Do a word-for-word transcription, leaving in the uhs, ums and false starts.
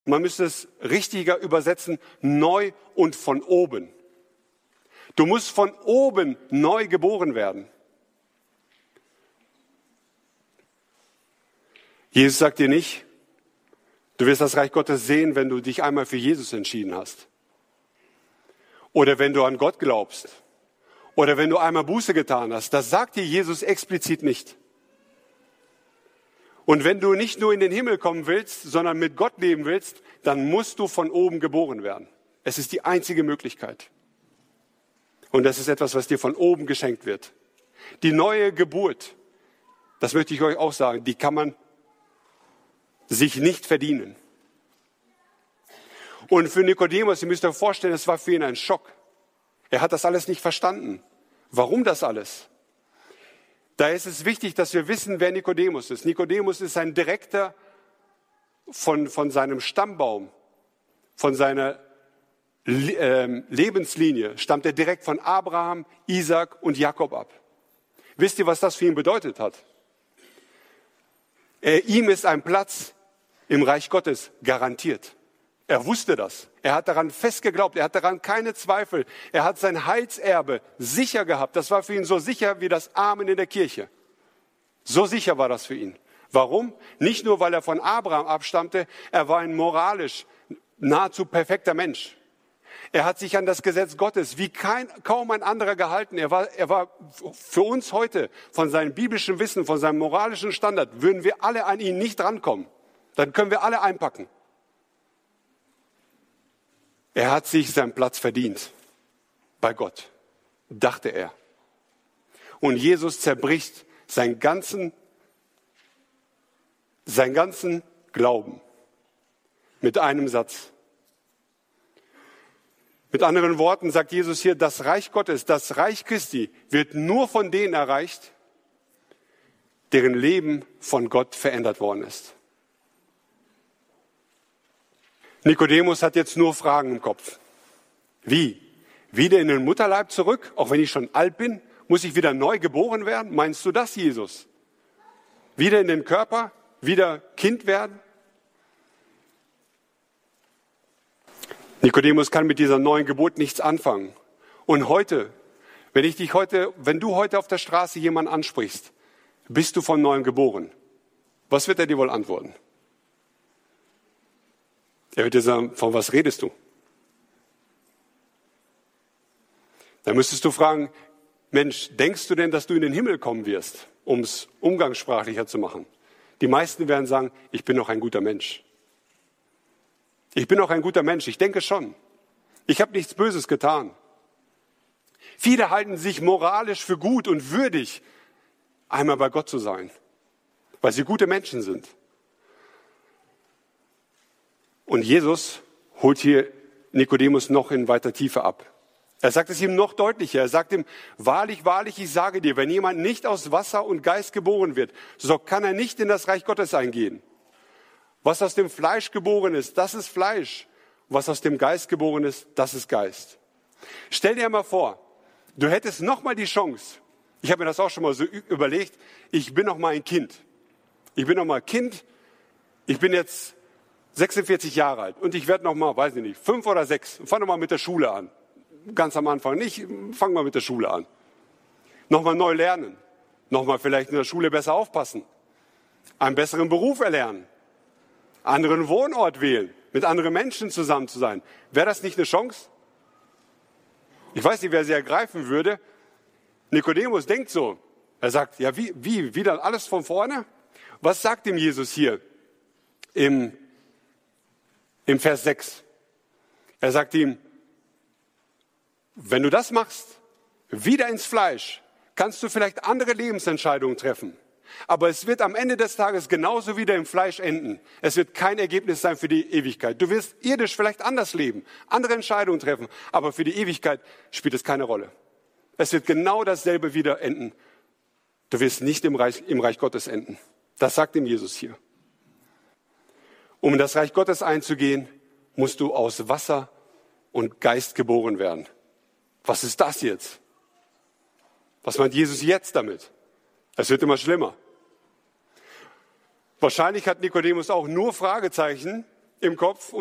Man müsste es richtiger übersetzen, neu und von oben. Du musst von oben neu geboren werden. Jesus sagt dir nicht, du wirst das Reich Gottes sehen, wenn du dich einmal für Jesus entschieden hast. Oder wenn du an Gott glaubst. Oder wenn du einmal Buße getan hast. Das sagt dir Jesus explizit nicht. Und wenn du nicht nur in den Himmel kommen willst, sondern mit Gott leben willst, dann musst du von oben geboren werden. Es ist die einzige Möglichkeit. Und das ist etwas, was dir von oben geschenkt wird. Die neue Geburt, das möchte ich euch auch sagen, die kann man sich nicht verdienen. Und für Nikodemus, ihr müsst euch vorstellen, es war für ihn ein Schock. Er hat das alles nicht verstanden. Warum das alles? Da ist es wichtig, dass wir wissen, wer Nikodemus ist. Nikodemus ist ein Direkter von, von seinem Stammbaum, von seiner äh, Lebenslinie, stammt er direkt von Abraham, Isaak und Jakob ab. Wisst ihr, was das für ihn bedeutet hat? Er, ihm ist ein Platz im Reich Gottes garantiert. Er wusste das. Er hat daran fest geglaubt. Er hat daran keine Zweifel. Er hat sein Heilserbe sicher gehabt. Das war für ihn so sicher wie das Amen in der Kirche. So sicher war das für ihn. Warum? Nicht nur, weil er von Abraham abstammte. Er war ein moralisch nahezu perfekter Mensch. Er hat sich an das Gesetz Gottes wie kein, kaum ein anderer gehalten. Er war, er war für uns heute von seinem biblischen Wissen, von seinem moralischen Standard, würden wir alle an ihn nicht rankommen. Dann können wir alle einpacken. Er hat sich seinen Platz verdient bei Gott, dachte er. Und Jesus zerbricht seinen ganzen, seinen ganzen Glauben mit einem Satz. Mit anderen Worten sagt Jesus hier, das Reich Gottes, das Reich Christi wird nur von denen erreicht, deren Leben von Gott verändert worden ist. Nikodemus hat jetzt nur Fragen im Kopf. Wie? Wieder in den Mutterleib zurück, auch wenn ich schon alt bin? Muss ich wieder neu geboren werden? Meinst du das, Jesus? Wieder in den Körper? Wieder Kind werden? Nikodemus kann mit dieser neuen Geburt nichts anfangen. Und heute, wenn ich dich heute, wenn du heute auf der Straße jemanden ansprichst, bist du von neuem geboren? Was wird er dir wohl antworten? Er wird dir sagen, von was redest du? Dann müsstest du fragen, Mensch, denkst du denn, dass du in den Himmel kommen wirst, um es umgangssprachlicher zu machen? Die meisten werden sagen, ich bin noch ein guter Mensch. Ich bin noch ein guter Mensch, ich denke schon. Ich habe nichts Böses getan. Viele halten sich moralisch für gut und würdig, einmal bei Gott zu sein, weil sie gute Menschen sind. Und Jesus holt hier Nikodemus noch in weiter Tiefe ab. Er sagt es ihm noch deutlicher. Er sagt ihm, wahrlich, wahrlich, ich sage dir, wenn jemand nicht aus Wasser und Geist geboren wird, so kann er nicht in das Reich Gottes eingehen. Was aus dem Fleisch geboren ist, das ist Fleisch. Was aus dem Geist geboren ist, das ist Geist. Stell dir mal vor, du hättest noch mal die Chance. Ich habe mir das auch schon mal so überlegt. Ich bin noch mal ein Kind. Ich bin noch mal Kind. Ich bin jetzt sechsundvierzig Jahre alt und ich werde noch mal, weiß ich nicht, fünf oder sechs. Fang noch mal mit der Schule an. Ganz am Anfang nicht, fang mal mit der Schule an. Noch mal neu lernen. Noch mal vielleicht in der Schule besser aufpassen. Einen besseren Beruf erlernen. Anderen Wohnort wählen. Mit anderen Menschen zusammen zu sein. Wäre das nicht eine Chance? Ich weiß nicht, wer sie ergreifen würde. Nikodemus denkt so. Er sagt, ja wie, wie, wieder alles von vorne? Was sagt ihm Jesus hier im Im Vers sechs. Er sagt ihm, wenn du das machst, wieder ins Fleisch, kannst du vielleicht andere Lebensentscheidungen treffen. Aber es wird am Ende des Tages genauso wieder im Fleisch enden. Es wird kein Ergebnis sein für die Ewigkeit. Du wirst irdisch vielleicht anders leben, andere Entscheidungen treffen, aber für die Ewigkeit spielt es keine Rolle. Es wird genau dasselbe wieder enden. Du wirst nicht im Reich, im Reich Gottes enden. Das sagt ihm Jesus hier. Um in das Reich Gottes einzugehen, musst du aus Wasser und Geist geboren werden. Was ist das jetzt? Was meint Jesus jetzt damit? Es wird immer schlimmer. Wahrscheinlich hat Nikodemus auch nur Fragezeichen im Kopf